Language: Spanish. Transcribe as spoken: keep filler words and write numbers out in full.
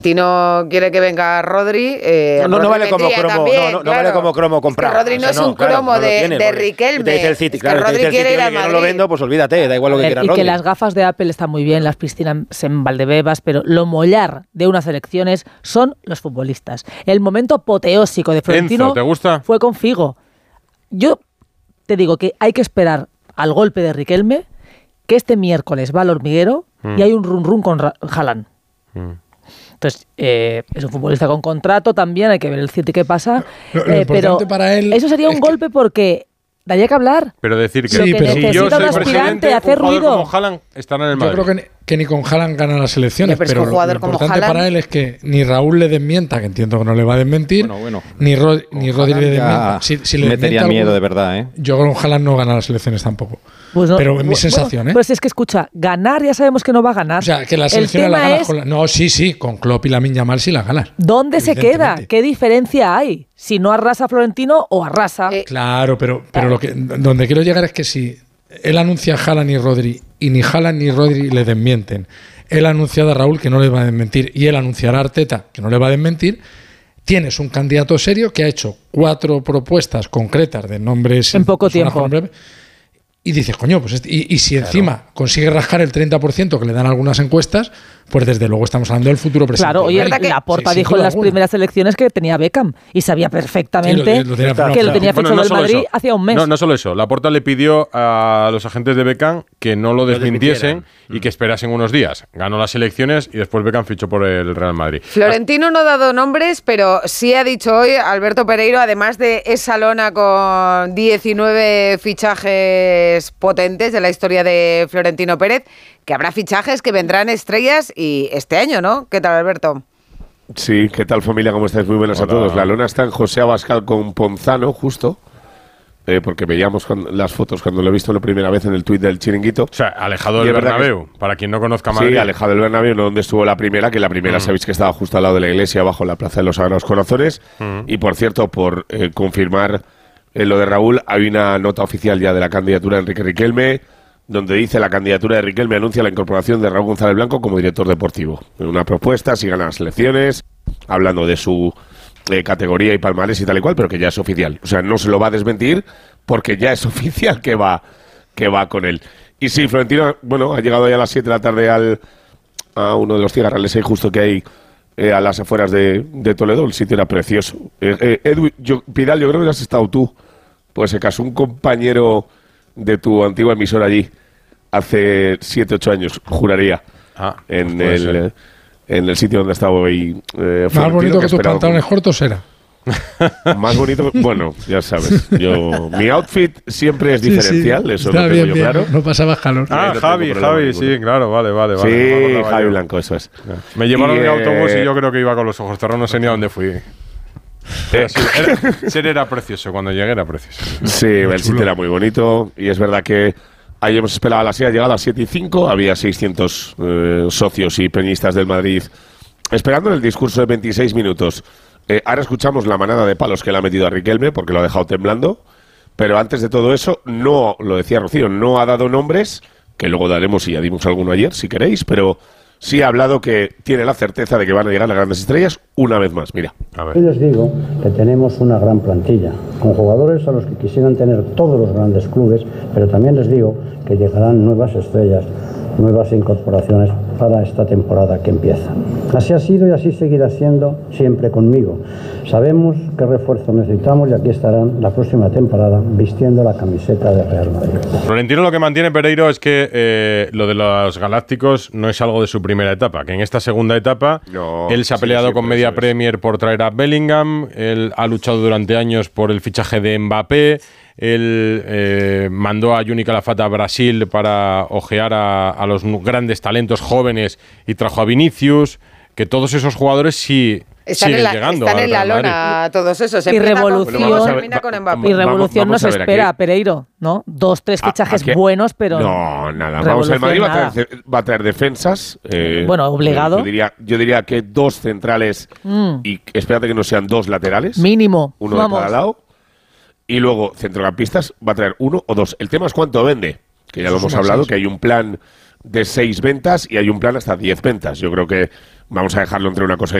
Tino quiere que venga Rodri. Eh, no, no, Rodri no vale como cromo, también, no, no, claro. no vale como cromo comprar. Es que Rodri no o sea, es un no, claro, cromo no lo de, tiene, de Rodri. Riquelme. Te dice el City, es claro, que te Rodri dice el quiere City, ir a oye, que Madrid. no lo vendo, pues olvídate, da igual lo que quiera Y Rodri. que las gafas de Apple están muy bien, las piscinas en Valdebebas, pero lo mollar de unas elecciones son los futbolistas. El momento apoteósico de Florentino Enzo, ¿te gusta? fue con Figo. Yo te digo que hay que esperar al golpe de Riquelme, que este miércoles va al hormiguero mm. y hay un run run con Haaland. Mm. Entonces, eh, es un futbolista con contrato también, hay que ver el City qué pasa. Lo, lo eh, pero para él eso sería un golpe que... porque daría que hablar. Pero decir que, sí, que pero si yo soy presidente, hacer un jugador ruido. como Haaland estará en el Madrid. Yo creo que ni, que ni con Haaland gana las elecciones, pero, pero es que un jugador lo como importante Haaland... para él es que ni Raúl le desmienta, que entiendo que no le va a desmentir, bueno, bueno. ni, Rod, ni Rodri le desmienta. Si, si le metería miedo algún, de verdad, ¿eh? Yo creo que con Haaland no gana las elecciones tampoco. Pues no, pero es mi bueno, sensación, ¿eh? Pues es que escucha, ganar ya sabemos que no va a ganar. O sea, que las elecciones las ganas con la... No, sí, sí, con Klopp y Lamine Yamal sí las ganas. ¿Dónde se queda? ¿Qué diferencia hay? Si no arrasa Florentino o arrasa. Eh, claro, pero, pero lo que, donde quiero llegar es que si él anuncia a Haaland y Rodri y ni Haaland ni Rodri le desmienten, él ha anunciado a Raúl que no le va a desmentir y él anunciará a Arteta que no le va a desmentir, tienes un candidato serio que ha hecho cuatro propuestas concretas de nombres en poco tiempo. Y dices, coño, pues este, y, y si claro. encima consigue rascar el treinta por ciento que le dan algunas encuestas, pues desde luego estamos hablando del futuro presidente. Claro, oye, Laporta sí, dijo en las alguna. primeras elecciones que tenía Beckham y sabía perfectamente sí, lo, lo tenía, que claro. lo tenía fichado bueno, no del Madrid eso. hacía un mes. No, no solo eso, Laporta le pidió a los agentes de Beckham que no lo desmintiesen y que esperasen unos días. Ganó las elecciones y después Beckham fichó por el Real Madrid. Florentino no ha dado nombres, pero sí ha dicho hoy Alberto Pereiro, además de esa lona con diecinueve fichajes potentes de la historia de Florentino Pérez, que habrá fichajes que vendrán estrellas y este año, ¿no? ¿Qué tal, Alberto? Sí, ¿qué tal, familia? ¿Cómo estáis? Muy buenas Hola. a todos. La lona está en José Abascal con Ponzano, justo, eh, porque veíamos cuando, las fotos cuando lo he visto la primera vez en el tuit del Chiringuito. O sea, alejado del Bernabéu, que, para quien no conozca Madrid. Sí, alejado del Bernabéu, no donde estuvo la primera, que la primera mm. sabéis que estaba justo al lado de la iglesia, bajo la Plaza de los Sagrados Corazones. Mm. Y, por cierto, por eh, confirmar eh, lo de Raúl, hay una nota oficial ya de la candidatura de Enrique Riquelme, donde dice la candidatura de Riquelme anuncia la incorporación de Raúl González Blanco como director deportivo. Una propuesta, si gana las elecciones, hablando de su eh, categoría y palmarés y tal y cual, pero que ya es oficial. O sea, no se lo va a desmentir porque ya es oficial que va, que va con él. Y sí, Florentino, bueno, ha llegado ya a las siete de la tarde al, a uno de los cigarrales ahí justo que hay eh, a las afueras de, de Toledo. El sitio era precioso. Eh, eh, Edu, yo, Pidal, yo creo que has estado tú. Pues se casó un compañero de tu antigua emisora allí hace siete, ocho años, juraría, ah, en, pues el, eh, en el sitio donde estaba hoy. Eh, Más bonito que, que tus pantalones con... cortos era. Más bonito, bueno, ya sabes, yo mi outfit siempre es diferencial, sí, sí. eso Está lo tengo bien, yo bien, claro. No pasabas calor. Ah, no Javi, Javi, ninguno. Sí, claro, vale, vale, vale. Sí, no Javi yo. Blanco, eso es. Me llevaron y, en eh, autobús y yo creo que iba con los ojos cerrados, no sé ni a dónde fui. Era, era, era precioso, cuando llegué era precioso. Sí, el sitio era muy bonito y es verdad que ahí hemos esperado a las seis, ha llegado a las siete y cinco, había seiscientos eh, socios y peñistas del Madrid esperando en el discurso de veintiséis minutos. Eh, ahora escuchamos la manada de palos que le ha metido a Riquelme porque lo ha dejado temblando, pero antes de todo eso, no, lo decía Rocío, no ha dado nombres, que luego daremos y ya dimos alguno ayer, si queréis, pero sí ha hablado que tiene la certeza de que van a llegar las grandes estrellas una vez más. Mira. A ver. Yo les digo que tenemos una gran plantilla, con jugadores a los que quisieran tener todos los grandes clubes, pero también les digo que llegarán nuevas estrellas, nuevas incorporaciones para esta temporada que empieza. Así ha sido y así seguirá siendo siempre conmigo. Sabemos qué refuerzo necesitamos y aquí estarán la próxima temporada vistiendo la camiseta de Real Madrid. Florentino lo que mantiene Pereiro es que eh, lo de los galácticos no es algo de su primera etapa, que en esta segunda etapa no, él se ha peleado sí, con Media Premier por traer a Bellingham, él ha luchado durante años por el fichaje de Mbappé, él eh, mandó a Juni Calafate a Brasil para ojear a, a los grandes talentos jóvenes y trajo a Vinicius, que todos esos jugadores sí están siguen en la, llegando. Están en la lona todos esos. Y Revolución, con, termina con Mbappé. Y Revolución nos espera, aquí. Pereiro, ¿no? Dos, tres fichajes ¿A, a buenos, pero no, nada. Vamos, el Madrid va a, traer, va a traer defensas. Eh, bueno, obligado. Yo diría, yo diría que dos centrales mm. y espérate que no sean dos laterales. Mínimo. Uno Vamos. de cada lado. Y luego, centrocampistas, va a traer uno o dos. El tema es cuánto vende, que ya Eso lo hemos hablado, seis. que hay un plan de seis ventas y hay un plan hasta diez ventas. Yo creo que vamos a dejarlo entre una cosa y